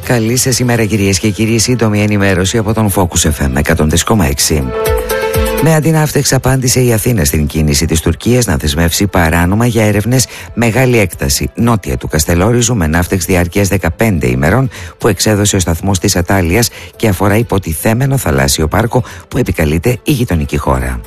Καλή σας ημέρα κυρίες και κύριοι, σύντομη ενημέρωση από τον Focus FM 103,6. Με αντιναύτεξ απάντησε η Αθήνα στην κίνηση της Τουρκίας να δεσμεύσει παράνομα για έρευνες μεγάλη έκταση νότια του Καστελόριζου με ναύτεξ διάρκειας 15 ημερών που εξέδωσε ο σταθμός της Ατάλειας και αφορά υποτιθέμενο θαλάσσιο πάρκο που επικαλείται η γειτονική χώρα.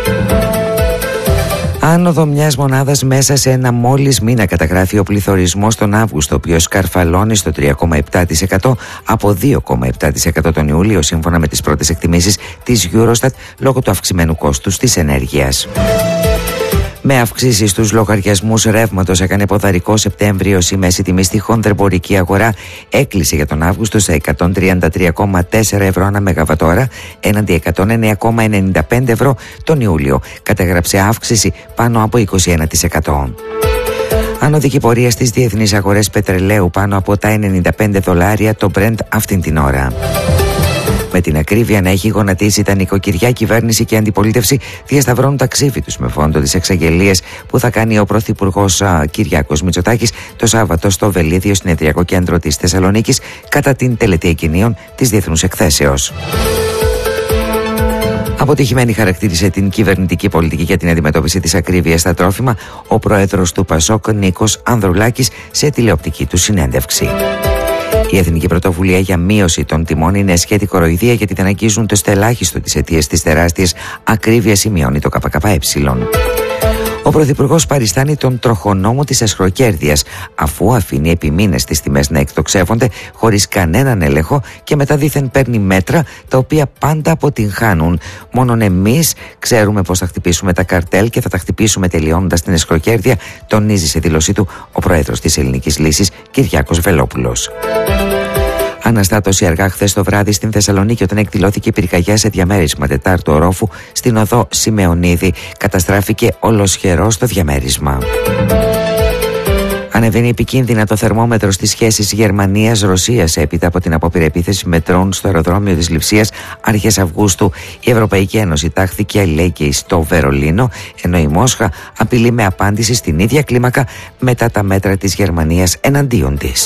Άνοδο μιας μονάδας μέσα σε ένα μόλις μήνα καταγράφει ο πληθωρισμός τον Αύγουστο, ο οποίος σκαρφαλώνει στο 3,7% από 2,7% τον Ιούλιο, σύμφωνα με τις πρώτες εκτιμήσεις της Eurostat, λόγω του αυξημένου κόστους της ενέργειας. Με αυξήσεις στους λογαριασμούς ρεύματος έκανε ποδαρικό Σεπτέμβριος. Η μέση τιμή στη χονδρεμπορική αγορά έκλεισε για τον Αύγουστο στα 133,4 ευρώ ανά μεγαβατόρα, έναντι 109,95 ευρώ τον Ιούλιο. Κατέγραψε αύξηση πάνω από 21%. Ανωδική πορεία στις διεθνείς αγορές πετρελαίου πάνω από τα $95 το Brent αυτήν την ώρα. Με την ακρίβεια να έχει γονατίσει τα νοικοκυριά, κυβέρνηση και αντιπολίτευση διασταυρώνουν τα ξύφη τους με φόντο τις εξαγγελίες που θα κάνει ο Πρωθυπουργός Κυριάκος Μητσοτάκης το Σάββατο στο Βελίδιο Συνεδριακό Κέντρο της Θεσσαλονίκης κατά την τελετή εκκηνίων της Διεθνούς Εκθέσεως. Αποτυχημένη χαρακτήρισε την κυβερνητική πολιτική για την αντιμετώπιση της ακρίβειας στα τρόφιμα ο πρόεδρος του ΠΑΣΟΚ Νίκος Ανδρουλάκης σε τηλεοπτική του συνέντευξη. Η Εθνική Πρωτοβουλία για Μείωση των Τιμών είναι σχέτη κοροϊδία γιατί δεν αγγίζουν το στελάχιστο της αιτίας της τεράστιας ακρίβειας, σημειώνει το ΚΚΕ. Ο Πρωθυπουργός παριστάνει τον τροχονόμο της αισχροκέρδειας, αφού αφήνει επί μήνες τις τιμές να εκτοξεύονται χωρίς κανέναν έλεγχο και μετά δήθεν παίρνει μέτρα τα οποία πάντα αποτυγχάνουν. Μόνον εμείς ξέρουμε πώς θα χτυπήσουμε τα καρτέλ και θα τα χτυπήσουμε τελειώνοντας την αισχροκέρδεια, τονίζει σε δήλωσή του ο Πρόεδρος της Ελληνικής Λύσης, Κυριάκος Βελόπουλος. Αναστάτωση αργά χθες το βράδυ στην Θεσσαλονίκη όταν εκδηλώθηκε πυρκαγιά σε διαμέρισμα τετάρτου ορόφου στην οδό Σιμεωνίδη. Καταστράφηκε ολοσχερό το διαμέρισμα. Ανεβαίνει επικίνδυνα το θερμόμετρο στις σχέσεις Γερμανίας-Ρωσίας έπειτα από την απόπειρα επίθεση με ντρόουν στο αεροδρόμιο της Λειψίας αρχές Αυγούστου. Η Ευρωπαϊκή Ένωση τάχθηκε αλληλέγγυη στο Βερολίνο, ενώ η Μόσχα απειλεί με απάντηση στην ίδια κλίμακα μετά τα μέτρα της Γερμανίας εναντίον της.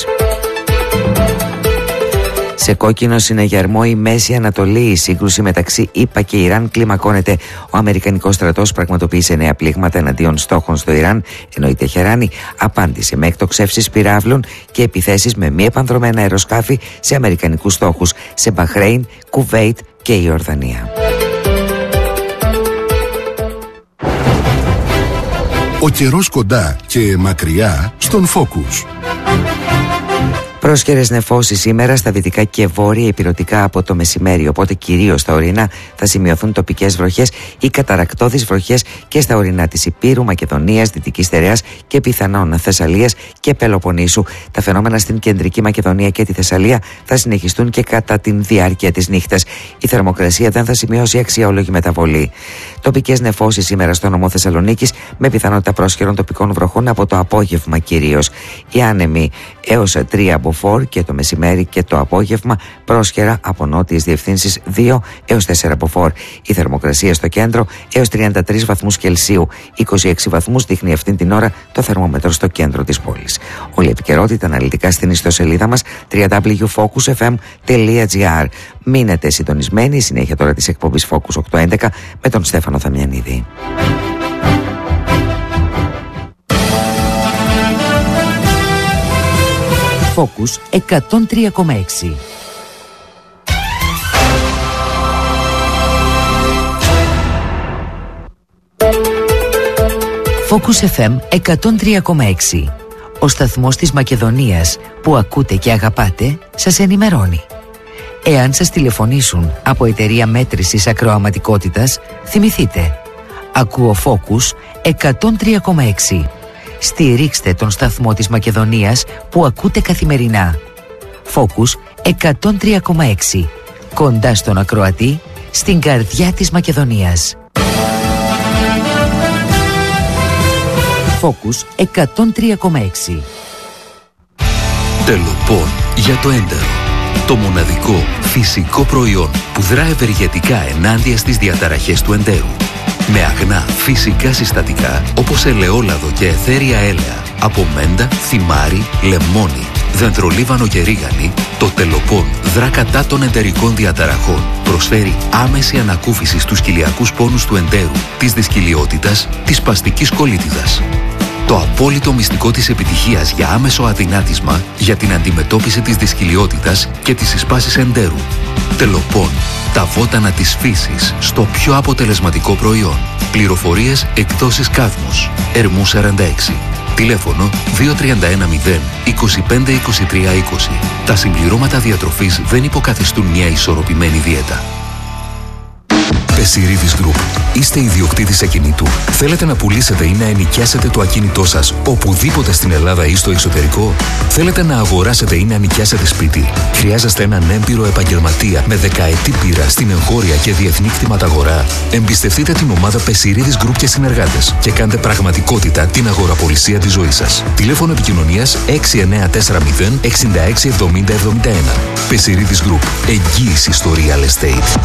Σε κόκκινο συναγερμό η Μέση Ανατολή, η σύγκρουση μεταξύ ΗΠΑ και Ιράν κλιμακώνεται. Ο Αμερικανικός στρατός πραγματοποίησε νέα πλήγματα εναντίον στόχων στο Ιράν, ενώ η Τεχεράνη απάντησε με εκτοξεύσεις πυράβλων και επιθέσεις με μη επανδρωμένα αεροσκάφη σε αμερικανικούς στόχους σε Μπαχρέιν, Κουβέιτ και η Ιορδανία. Ο καιρός κοντά και μακριά στον Focus. Πρόσχερες νεφώσεις σήμερα στα δυτικά και βόρεια ηπειρωτικά από το μεσημέρι, οπότε κυρίως στα ορεινά θα σημειωθούν τοπικές βροχές ή καταρρακτώδεις βροχές και στα ορεινά της Ηπείρου, Μακεδονίας, Δυτικής Στερεάς και πιθανόν Θεσσαλίας και Πελοποννήσου. Τα φαινόμενα στην Κεντρική Μακεδονία και τη Θεσσαλία θα συνεχιστούν και κατά την διάρκεια της νύχτας. Η θερμοκρασία δεν θα σημειώσει αξιόλογη μεταβολή. Τοπικές νεφώσεις σήμερα στο νομό Θεσσαλονίκης με πιθανότητα πρόσχερων τοπικών βροχών από το απόγευμα κυρίως. Οι άνεμοι έως 3 από 4 και το μεσημέρι και το απόγευμα πρόσχερα από νότιες διευθύνσεις 2 έως 4 από 4. Η θερμοκρασία στο κέντρο έως 33 βαθμούς Κελσίου. 26 βαθμούς δείχνει αυτήν την ώρα το θερμόμετρο στο κέντρο της πόλης. Όλη η επικαιρότητα αναλυτικά στην ιστοσελίδα μας www.focusfm.gr. Μείνετε συντονισμένοι, συνέχεια τώρα της εκπομπής Focus 811 με τον Στέφανο Θαμιανίδη. Focus 103,6. Focus FM 103,6. Ο σταθμός της Μακεδονίας που ακούτε και αγαπάτε σας ενημερώνει. Εάν σας τηλεφωνήσουν από εταιρεία μέτρησης ακροαματικότητας, θυμηθείτε. Ακούω Focus 103,6. Στηρίξτε τον σταθμό της Μακεδονίας που ακούτε καθημερινά. Focus 103,6. Κοντά στον ακροατή, στην καρδιά της Μακεδονίας. Focus 103,6. Τελοπών για το έντερο. Το μοναδικό φυσικό προϊόν που δρά ευεργετικά ενάντια στις διαταραχές του εντέρου. Με αγνά φυσικά συστατικά όπως ελαιόλαδο και αιθέρια έλαια από μέντα, θυμάρι, λεμόνι, Δεντρολίβανο και ρίγανη, το Τελοπών δρά κατά των εντερικών διαταραχών. Προσφέρει άμεση ανακούφιση στους κοιλιακούς πόνους του εντέρου, της δυσκυλιότητας, της σπαστικής κολίτιδας. Το απόλυτο μυστικό της επιτυχίας για άμεσο αδυνάτισμα για την αντιμετώπιση της δυσκυλιότητας και της συσπάσης εντέρου. Τελοπών, τα βότανα της φύσης στο πιο αποτελεσματικό προϊόν. Πληροφορίες εκδόσεις Κάδμος, Ερμού 46. Τηλέφωνο 2310 25 23 20. Τα συμπληρώματα διατροφής δεν υποκαθιστούν μια ισορροπημένη δίαιτα. Πεσιρίδης Group. Είστε ιδιοκτήτης ακινήτου. Θέλετε να πουλήσετε ή να ενοικιάσετε το ακίνητό σας οπουδήποτε στην Ελλάδα ή στο εξωτερικό. Θέλετε να αγοράσετε ή να νοικιάσετε σπίτι. Χρειάζεστε έναν έμπειρο επαγγελματία με δεκαετή πείρα στην εγχώρια και διεθνή κτηματαγορά. Εμπιστευτείτε την ομάδα Πεσιρίδης Group και συνεργάτες και κάντε πραγματικότητα την αγοραπολισία της ζωής σας. Τηλέφωνο επικοινωνίας 6940 66 70 71. Πεσιρίδης Group. Εγγύηση στο real estate.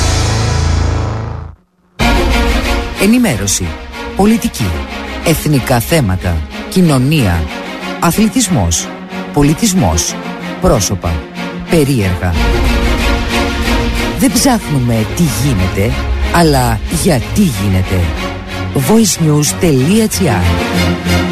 Ενημέρωση, πολιτική, εθνικά θέματα, κοινωνία, αθλητισμός, πολιτισμός, πρόσωπα, περίεργα. Δεν ψάχνουμε τι γίνεται, αλλά γιατί γίνεται. voicenews.gr